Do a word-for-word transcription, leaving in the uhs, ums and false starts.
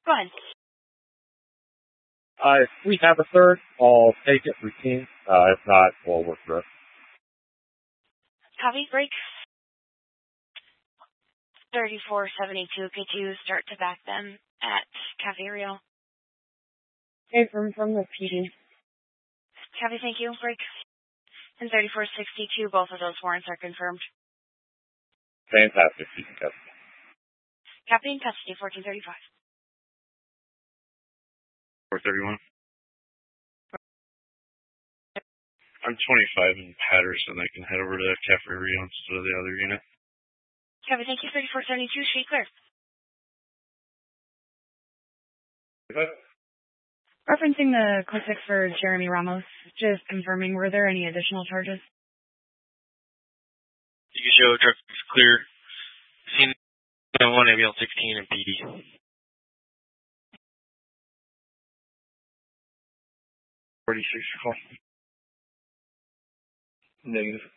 Go ahead. Uh, if we have a third, I'll take it routine. Uh, if not, we'll work through it. Copy, break. thirty-four seventy-two, could you start to back them at Cafe Rio? Okay, from, from the P D. Copy, thank you, break. And thirty-four sixty-two, both of those warrants are confirmed. Fantastic. You can go. Copy in custody, fourteen thirty-five. four thirty-one. I'm twenty-five in Patterson. I can head over to Cafe Rio instead of the other unit. Copy, thank you, thirty-four seventy-two, street clear. Referencing the quick fix for Jeremy Ramos, just confirming, were there any additional charges? You can show truck clear. Scene one, A B L sixteen, and P D. forty-six call. Negative.